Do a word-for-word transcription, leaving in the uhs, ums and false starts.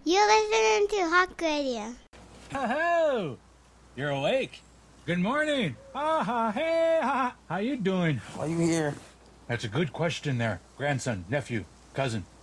You're listening to Hawk Radio. Ho-ho! You're awake. Good morning. Ha-ha, hey, ha. How you doing? Why you here? That's a good question there. Grandson, nephew, cousin.